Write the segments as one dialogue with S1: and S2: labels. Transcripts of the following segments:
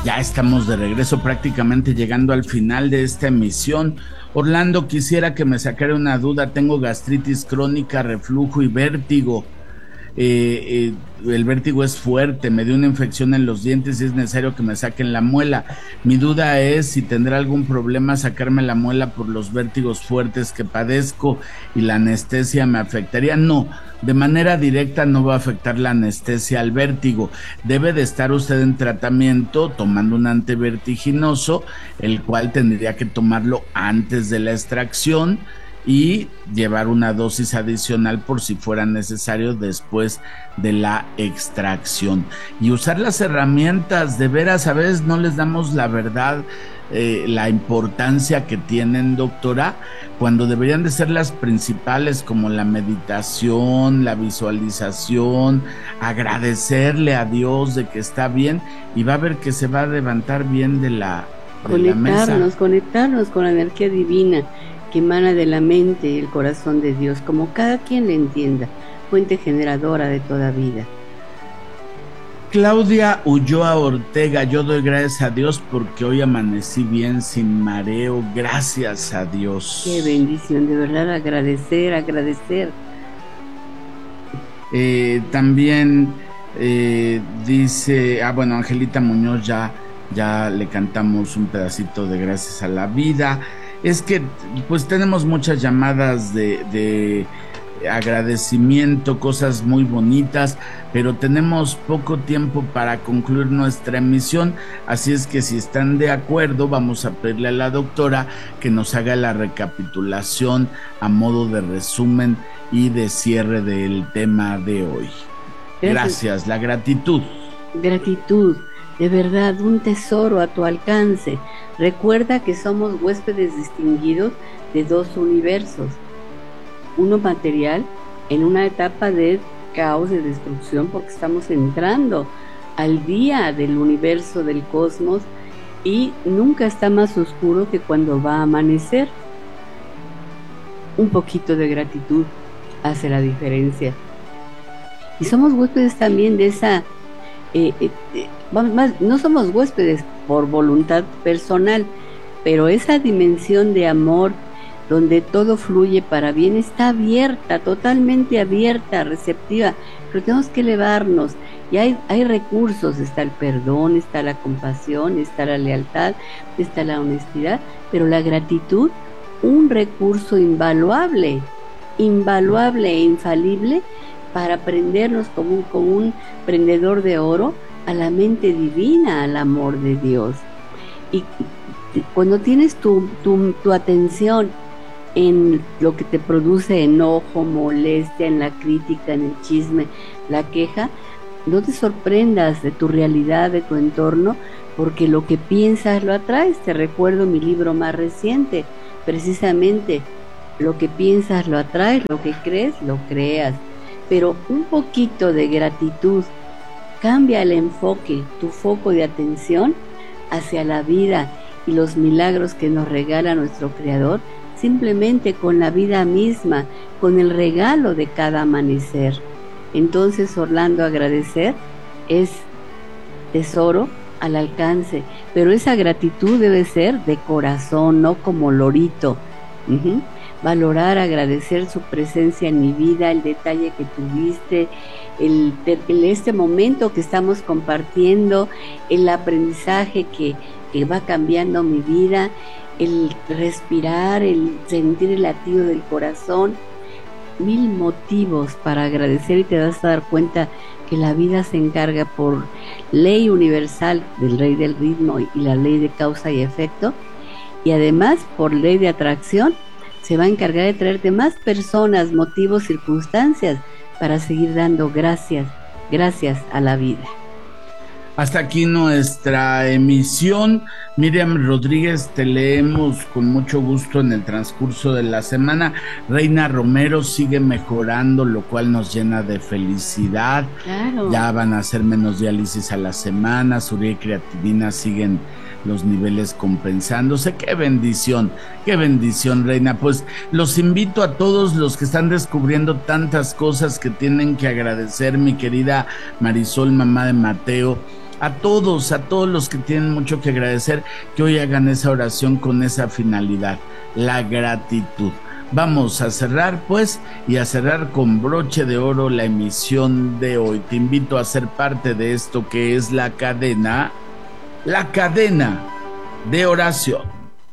S1: Ya estamos de regreso, prácticamente llegando al final de esta emisión. Orlando, quisiera que me sacara una duda. Tengo gastritis crónica, reflujo y vértigo. El vértigo es fuerte, me dio una infección en los dientes y es necesario que me saquen la muela. Mi duda es si tendrá algún problema sacarme la muela por los vértigos fuertes que padezco y la anestesia me afectaría. No, de manera directa no va a afectar la anestesia al vértigo. Debe de estar usted en tratamiento tomando un antivertiginoso, el cual tendría que tomarlo antes de la extracción y llevar una dosis adicional por si fuera necesario después de la extracción. Y usar las herramientas, de veras, a veces no les damos la verdad, la importancia que tienen, doctora, cuando deberían de ser las principales, como la meditación, la visualización, agradecerle a Dios de que está bien, y va a ver que se va a levantar bien de la mesa.
S2: Conectarnos con la energía divina que emana de la mente y el corazón de Dios, como cada quien le entienda, fuente generadora de toda vida.
S1: Claudia Ulloa Ortega, yo doy gracias a Dios porque hoy amanecí bien, sin mareo, gracias a Dios.
S2: Qué bendición, de verdad, agradecer.
S1: También dice, bueno, Angelita Muñoz, ya le cantamos un pedacito de Gracias a la Vida. Es que pues tenemos muchas llamadas de agradecimiento, cosas muy bonitas, pero tenemos poco tiempo para concluir nuestra emisión, así es que si están de acuerdo vamos a pedirle a la doctora que nos haga la recapitulación a modo de resumen y de cierre del tema de hoy. Gracias, la gratitud.
S2: Gratitud, de verdad, un tesoro a tu alcance. Recuerda que somos huéspedes distinguidos de dos universos. Uno material, en una etapa de caos, de destrucción, porque estamos entrando al día del universo, del cosmos, y nunca está más oscuro que cuando va a amanecer. Un poquito de gratitud hace la diferencia. Y somos huéspedes también de esa... no somos huéspedes por voluntad personal, pero esa dimensión de amor donde todo fluye para bien está abierta, totalmente abierta, receptiva, pero tenemos que elevarnos y hay recursos, está el perdón, está la compasión, está la lealtad, está la honestidad, pero la gratitud, un recurso invaluable e infalible para prendernos como un prendedor de oro a la mente divina, al amor de Dios. Y cuando tienes tu atención en lo que te produce enojo, molestia, en la crítica, en el chisme, la queja, no te sorprendas de tu realidad, de tu entorno, porque lo que piensas lo atraes. Te recuerdo mi libro más reciente, precisamente, lo que piensas lo atraes, lo que crees lo creas. Pero un poquito de gratitud cambia el enfoque, tu foco de atención hacia la vida y los milagros que nos regala nuestro Creador, simplemente con la vida misma, con el regalo de cada amanecer. Entonces, Orlando, agradecer es tesoro al alcance, pero esa gratitud debe ser de corazón, no como lorito. Valorar, agradecer su presencia en mi vida, el detalle que tuviste, este momento que estamos compartiendo, el aprendizaje que va cambiando mi vida, el respirar, el sentir el latido del corazón, 1000 motivos para agradecer, y te vas a dar cuenta que la vida se encarga por ley universal del rey del ritmo y la ley de causa y efecto, y además por ley de atracción se va a encargar de traerte más personas, motivos, circunstancias para seguir dando gracias a la vida.
S1: Hasta aquí nuestra emisión. Miriam Rodríguez, te leemos con mucho gusto en el transcurso de la semana. Reina Romero sigue mejorando, lo cual nos llena de felicidad.
S2: Claro.
S1: Ya van a hacer menos diálisis a la semana. Surya y creatinina siguen los niveles compensándose. Qué bendición, Reina. Pues los invito a todos los que están descubriendo tantas cosas que tienen que agradecer, mi querida Marisol, mamá de Mateo, a todos los que tienen mucho que agradecer, que hoy hagan esa oración con esa finalidad, la gratitud. Vamos a cerrar pues, y a cerrar con broche de oro la emisión de hoy. Te invito a ser parte de esto que es la cadena de oración.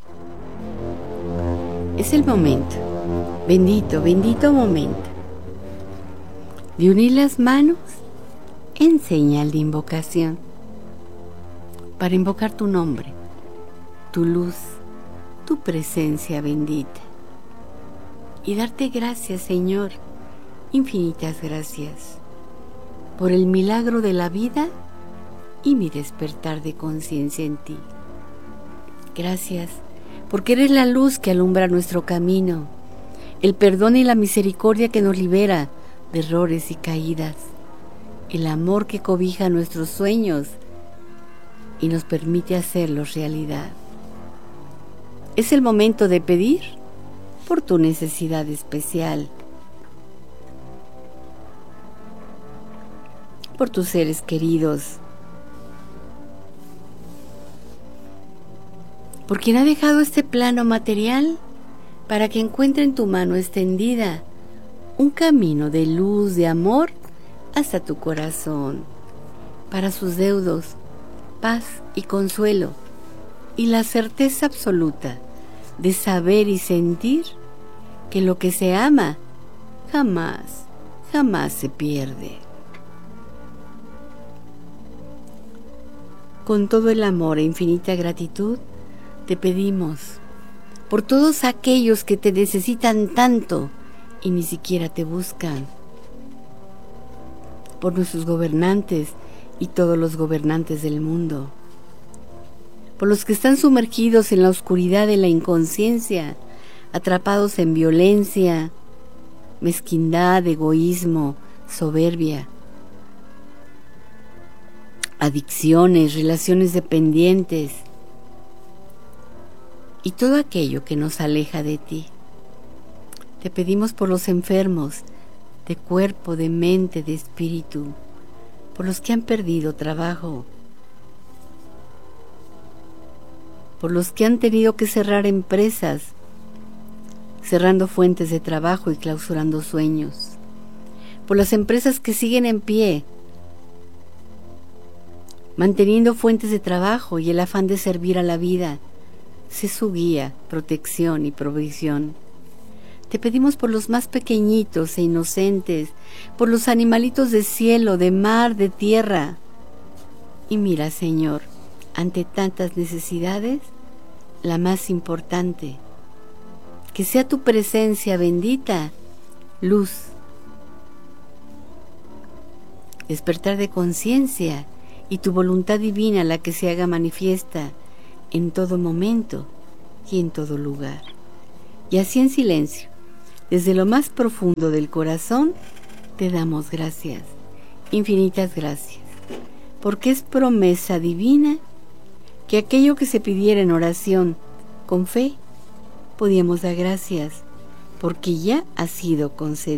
S2: Es el momento, bendito momento, de unir las manos en señal de invocación, para invocar tu nombre, tu luz, tu presencia bendita. Y darte gracias, Señor, infinitas gracias, por el milagro de la vida y mi despertar de conciencia en ti. Gracias, porque eres la luz que alumbra nuestro camino, el perdón y la misericordia que nos libera de errores y caídas, el amor que cobija nuestros sueños y nos permite hacerlos realidad. Es el momento de pedir por tu necesidad especial, por tus seres queridos, por quien ha dejado este plano material para que encuentre en tu mano extendida un camino de luz, de amor hasta tu corazón, para sus deudos, paz y consuelo, y la certeza absoluta de saber y sentir que lo que se ama jamás se pierde. Con todo el amor e infinita gratitud, te pedimos por todos aquellos que te necesitan tanto y ni siquiera te buscan, por nuestros gobernantes y todos los gobernantes del mundo, por los que están sumergidos en la oscuridad de la inconsciencia, atrapados en violencia, mezquindad, egoísmo, soberbia, adicciones, relaciones dependientes y todo aquello que nos aleja de ti. Te pedimos por los enfermos de cuerpo, de mente, de espíritu, por los que han perdido trabajo, por los que han tenido que cerrar empresas, cerrando fuentes de trabajo y clausurando sueños, por las empresas que siguen en pie, manteniendo fuentes de trabajo y el afán de servir a la vida. Sé su guía, protección y provisión. Te pedimos por los más pequeñitos e inocentes, por los animalitos de cielo, de mar, de tierra. Y mira, Señor, ante tantas necesidades, la más importante, que sea tu presencia bendita, luz, despertar de conciencia y tu voluntad divina la que se haga manifiesta en todo momento y en todo lugar. Y así en silencio, desde lo más profundo del corazón, te damos gracias, infinitas gracias, porque es promesa divina que aquello que se pidiera en oración con fe, podíamos dar gracias, porque ya ha sido concedido.